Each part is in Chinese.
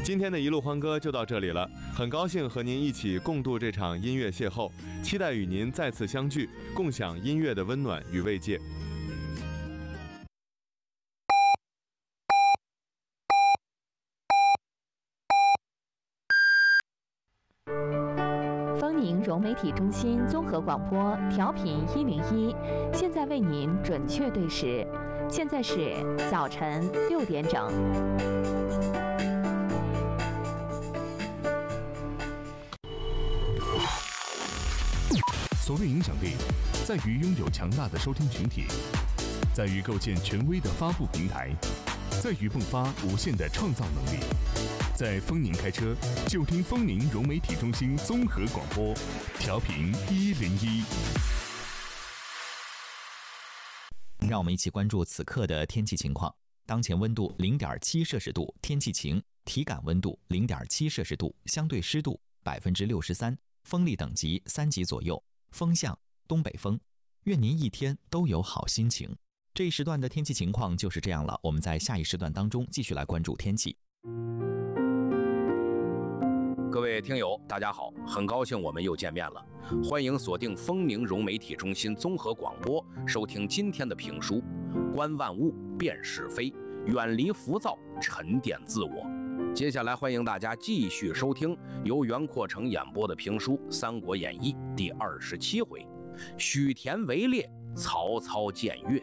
今天的一路欢歌就到这里了，很高兴和您一起共度这场音乐邂逅，期待与您再次相聚，共享音乐的温暖与慰藉。 丰宁融媒体中心综合广播调频101，现在为您准确对时，现在是早晨6点整。 所谓影响力，在于拥有强大的收听群体，在于构建权威的发布平台，在于迸发无限的创造能力。在丰宁开车，就听丰宁融媒体中心综合广播，调频101。 让我们一起关注此刻的天气情况。当前温度0.7摄氏度，天气晴，体感温度0.7摄氏度，相对湿度63%，风力等级3级左右，风向东北风。愿您一天都有好心情。这一时段的天气情况就是这样了，我们在下一时段当中继续来关注天气。 各位听友，大家好，很高兴我们又见面了，欢迎锁定丰宁融媒体中心综合广播，收听今天的评书《观万物，辨是非，远离浮躁，沉淀自我》。接下来欢迎大家继续收听由袁阔成演播的评书《三国演义》第27回，许田围猎，曹操僭越。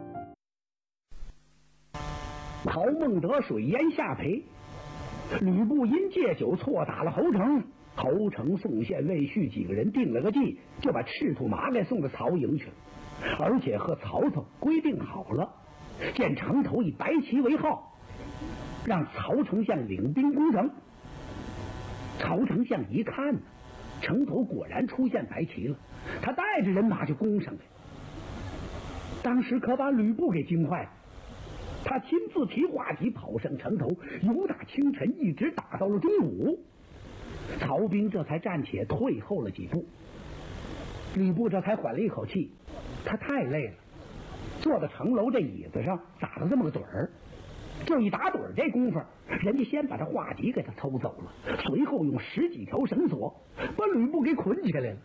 曹孟德水淹下邳，吕布因借酒错打了侯成，侯成、宋宪、魏续几个人定了个计，就把赤兔马给送到曹营去了，而且和曹操规定好了，见城头以白旗为号，让曹丞相领兵攻城。曹丞相一看呢，城头果然出现白旗了，他带着人马就攻上来。当时可把吕布给惊坏了，他亲自提画戟跑上城头，由打清晨一直打到了中午，曹兵这才暂且退后了几步。吕布这才缓了一口气，他太累了，坐在城楼这椅子上打了这么个盹儿。这一打盹儿这功夫，人家先把这画戟给他偷走了，随后用10几条绳索把吕布给捆起来了。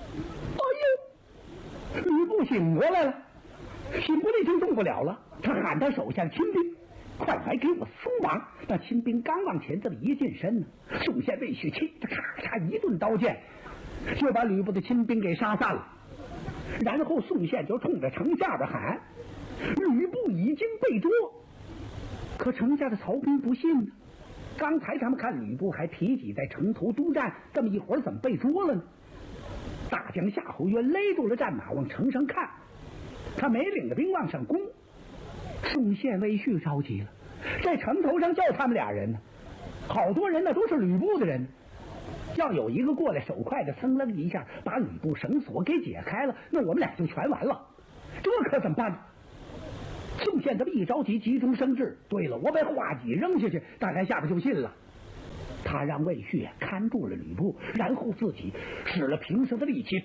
哎呦，吕布醒过来了，心不力真动不了了，他喊他手下的亲兵，快来给我松绑！那亲兵刚往前这么一近身呢，宋宪、魏续气得咔嚓一顿刀剑，就把吕布的亲兵给杀散了。然后宋宪就冲着城下边喊：“吕布已经被捉！”可城下的曹兵不信呢，刚才他们看吕布还提戟在城头督战，这么一会儿怎么被捉了呢？大将夏侯渊勒住了战马，往城上看，他没领着兵往上攻。宋宪、魏续着急了，在城头上就他们俩人呢，好多人呢都是吕布的人，要有一个过来手快的噌楞一下把吕布绳索给解开了，那我们俩就全完了，这可怎么办呢？宋宪这么一着急，急中生智，对了，我把画戟扔下去，大概下边就信了。他让魏续看住了吕布，然后自己使了平生的力气，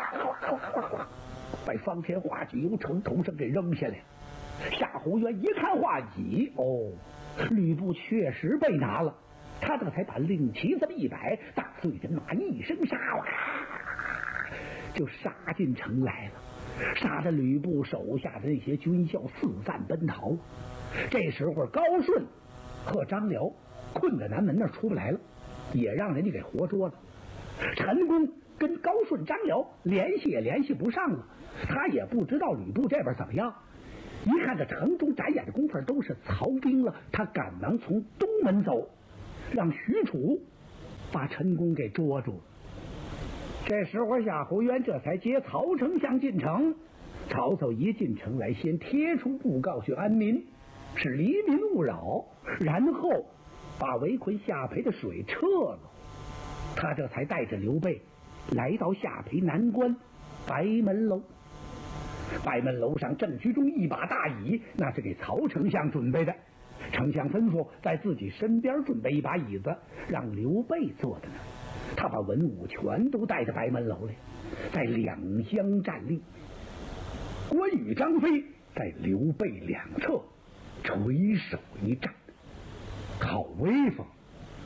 把方天画戟由城头上给扔下来。夏侯渊一看画戟，哦，吕布确实被拿了，他这才把令旗这么一摆，大队人马一声杀，哇，就杀进城来了，杀得吕布手下的那些军校四散奔逃。这时候高顺和张辽困在南门那儿出不来了，也让人家给活捉了。陈宫跟高顺、张辽联系也联系不上了，他也不知道吕布这边怎么样。一看这城中眨眼的功夫都是曹兵了，他赶忙从东门走，让许褚把陈宫给捉住。这时候夏侯渊这才接曹丞相进城。曹操一进城来，先贴出布告去安民，是黎民勿扰，然后把围困下邳的水撤了。他这才带着刘备来到下邳南关白门楼。白门楼上正居中一把大椅，那是给曹丞相准备的。丞相吩咐在自己身边准备一把椅子，让刘备坐在那儿。他把文武全都带到白门楼来，在两厢站立。关羽、张飞在刘备两侧垂手一战，好威风。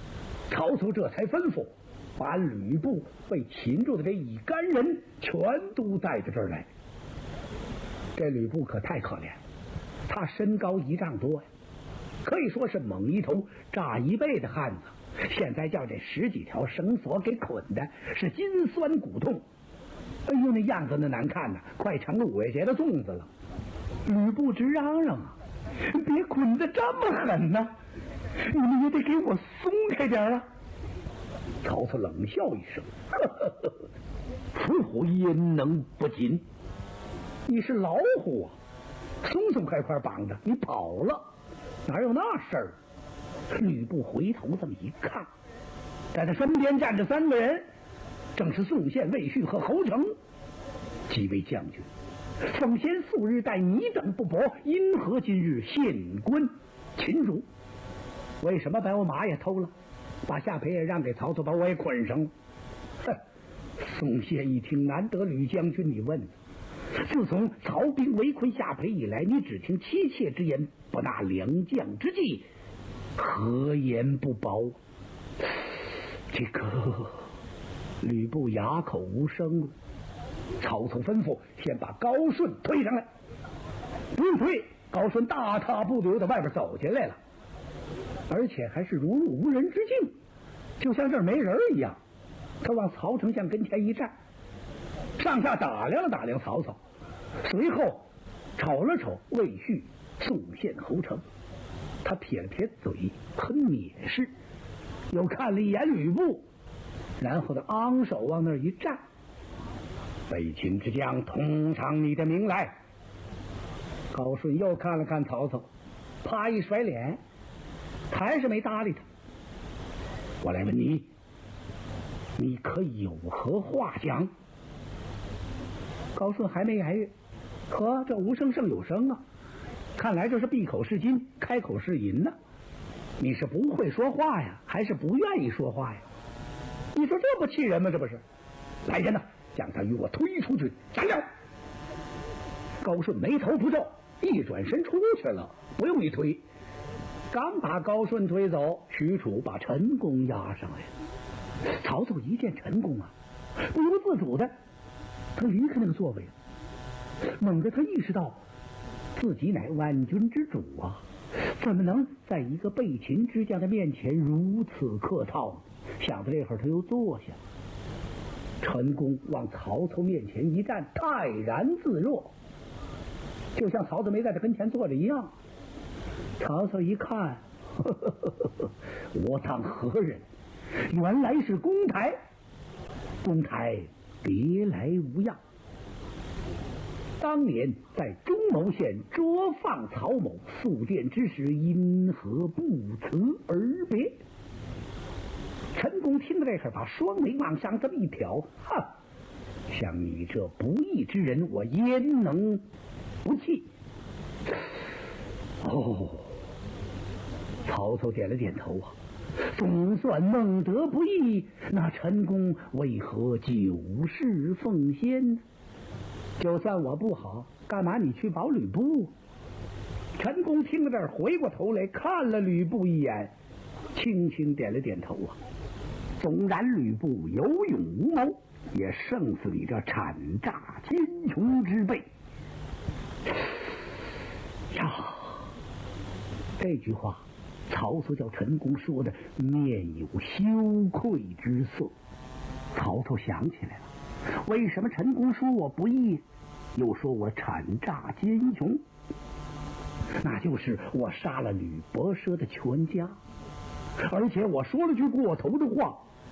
曹操这才吩咐，把吕布被擒住的这一干人全都带到这儿来。这吕布可太可怜，他身高1丈多呀，可以说是猛一头炸一背的汉子。现在叫这10几条绳索给捆的是筋酸骨痛，哎呦，那样子那难看呐，快成了五月节的粽子了。吕布直嚷嚷啊，别捆得这么狠呐，你们也得给我松开点啊！曹操冷笑一声，呵呵，此虎焉能不擒？你是老虎啊，松松快快绑着你跑了，哪有那事儿？吕布回头这么一看，在他身边站着3个人，正是宋宪、魏续和侯成几位将军。奉先素日待你等不薄，因何今日献官擒主？为什么把我马也偷了，把下邳也让给曹操，把我也捆上了？哼！宋宪一听，难得吕将军你问，自从曹兵围困下邳以来，你只听妻妾之言，不纳良将之计，何言不报？这个吕布哑口无声了。曹操吩咐先把高顺推上来，不用推，高顺大踏步地由在外边走进来了，而且还是如入无人之境，就像这儿没人一样。他往曹丞相跟前一站，上下打量了打量曹操，随后瞅了瞅魏续、宋宪、侯成，他撇了撇嘴，很蔑视，又看了一眼吕布，然后他昂首往那儿一站。北秦之将，通上你的名来。高顺又看了看曹操，啪一甩脸，还是没搭理他。我来问你，你可以有何话讲？高顺还没言语，呵，这无声胜有声啊，看来这是闭口是金，开口是银呢。你是不会说话呀，还是不愿意说话呀？你说这不气人吗？这不是来人呐，将他与我推出去斩了！高顺眉头不皱，一转身出去了。不用你推，刚把高顺推走，许褚把陈宫押上来。曹操一见陈宫啊，不由自主的，他离开那个座位，猛地他意识到自己乃万军之主啊，怎么能在一个被擒之将的面前如此客套呢？想到这会儿，他又坐下。陈宫往曹操面前一站，泰然自若，就像曹操没在他跟前坐着一样。曹操一看，我当何人？原来是公台。公台别来无恙。当年在中牟县捉放曹某宿殿之时，因何不辞而别？陈宫听到这会儿，把双眉往上这么一挑，哼，像你这不义之人，我焉能不气？哦，曹操点了点头啊，总算孟德不义，那陈宫为何九世奉先呢？就算我不好，干嘛你去保吕布？陈宫听到这儿，回过头来看了吕布一眼，轻轻点了点头啊。纵然吕布有勇无谋，也胜似你这谄诈奸雄之辈呀！这句话，曹操叫陈宫说的面有羞愧之色。曹操想起来了，为什么陈宫说我不义，又说我谄诈奸雄？那就是我杀了吕伯奢的全家，而且我说了句过头的话，